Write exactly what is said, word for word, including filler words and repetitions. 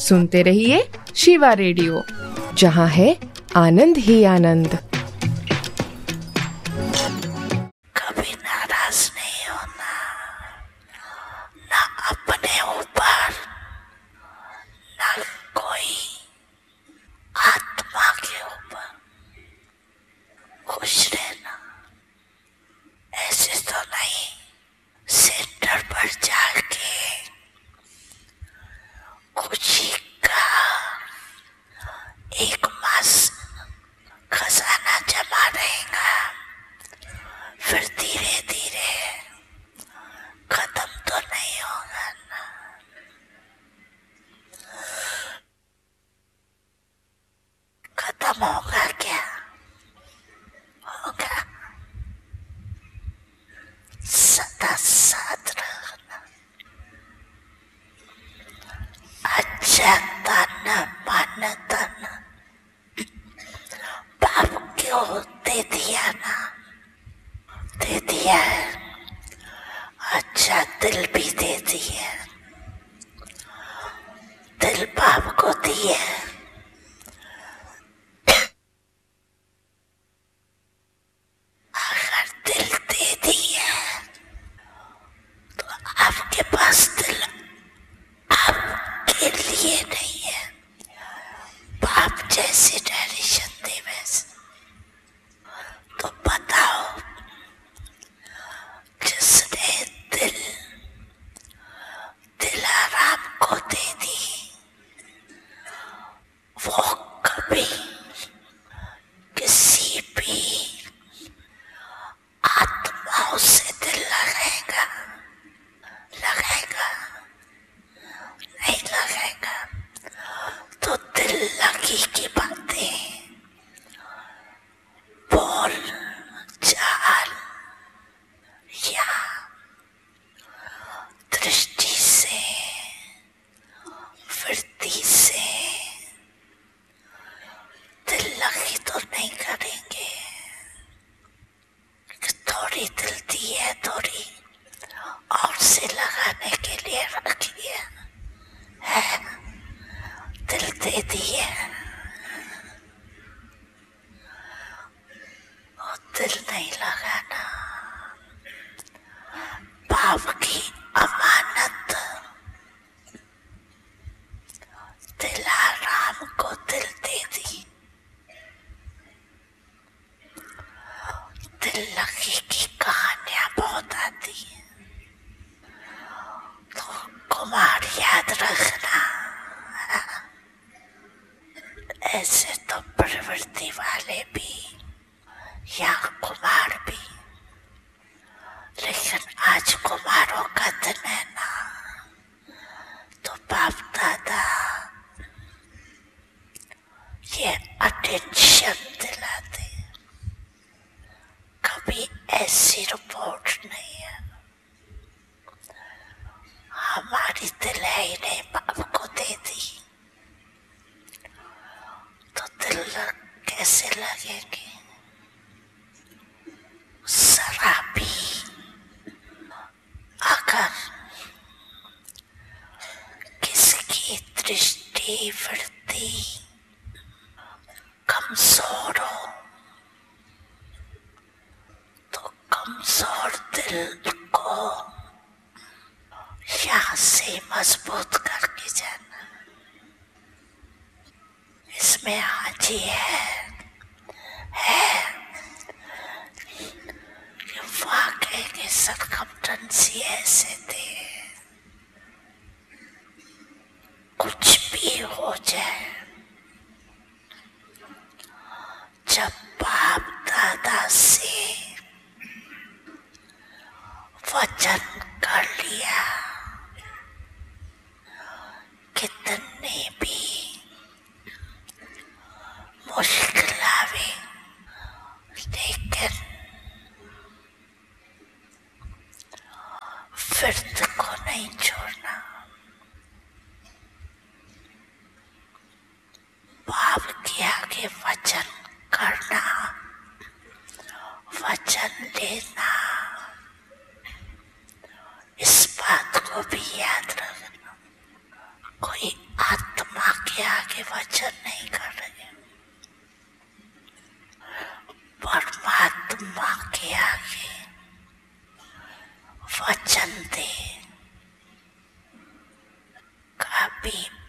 सुनते रहिए शिवा रेडियो, जहाँ है आनंद ही आनंद। कभी नाराज नहीं होना, ना अपने ऊपर ना कोई आत्मा के ऊपर। खुश रहना, ऐसे तो नहीं सेंटर पर जाके खुशी का एक मस्त खजाना जमा रहेगा, फिर धीरे धीरे खत्म तो नहीं होगा ना। खत्म होगा क्या? होगा। सदा साथ रखना। अच्छा तन मन धन बाप क्यों दे दिया ना, दे दिया है। अच्छा दिल भी दे दिया, दिल बाप को दिया। अगर दिल दे दिया तो आपके पास दिल आपके लिए नहीं है, बाप जैसे डायरेक्शन दे वैसे। तो बताओ, जिसने दिल दिलाराम को दे दी, वो कभी किसी भी आत्माओं से दिल लगाएगा लगाएगा नहीं लगाएगा। तो दिल लगी की बातें बोल चाल या दृष्टि से वृत्ति से दिल लगी तो नहीं करेंगे। थोड़ी दिल दी है, थोड़ी और से लगाने के लिए रखी है, है दिल दे दी है, और दिल नहीं लगाना। बाप की अमानत दिलाराम को दिल दे दी। दिल लगी की कहानियां बहुत आती हैं, तो कुमार याद रखना। ऐसे तो प्रवृत्ति वाले भी या कुमार भी, लेकिन आज कुमारों का दिन है ना, तो बाप दादा ये अटेंशन दिलाते। कभी ऐसी रिपोर्ट नहीं है, हमारी दिल है ही नहीं, बाप को दे दी तो दिल लग कैसे लगेगी? शराबी अगर किसकी दृष्टि वृत्ति कमजोर हो तो कमजोर दिल को यहाँ से मजबूत करके जाना। इसमें हाजी है है कि वाकई के सरकमटेंसी ऐसे थे, कुछ भी हो जाए, जब बाप दादा से वचन कर लिया, कितने भी मुश्किल आवे, लेकिन फिर को नहीं छोड़ना। बाप के आगे वचन करना, वचन लेना, इस बात को भी याद रखना। कोई आत्मा वचन नहीं कर रहे, परमात्मा के आगे वचन दे, कभी